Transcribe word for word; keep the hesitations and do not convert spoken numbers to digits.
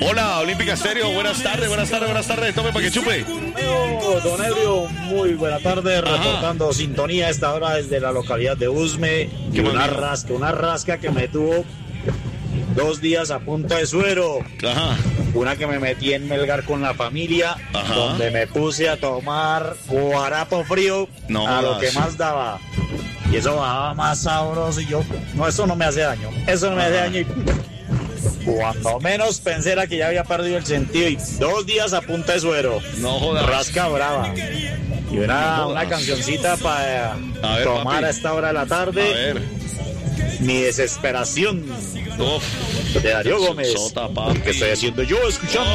Hola, Olímpica Estéreo, buenas tardes, buenas tardes, buenas tardes, tome para que chupe. Oh, don Ebrio, muy buena tarde, Ajá. reportando sintonía a esta hora desde la localidad de Usme. Y ¿Qué una más? rasca, una rasca que me tuvo dos días a punta de suero. Ajá. Una que me metí en Melgar con la familia, Ajá. donde me puse a tomar guarapo frío No a lo jodas. que más daba. Y eso bajaba más sabroso y yo, no, eso no me hace daño, eso no me hace Ajá. daño. Y cuando menos pensé era que ya había perdido el sentido y dos días a punta de suero. No jodas. Rasca brava. Y una, No una jodas. cancioncita para A ver, tomar papi. a esta hora de la A tarde. ver. Mi desesperación Uf. de Darío Gómez. Sota, papi. ¿Qué estoy haciendo yo? Escuchando.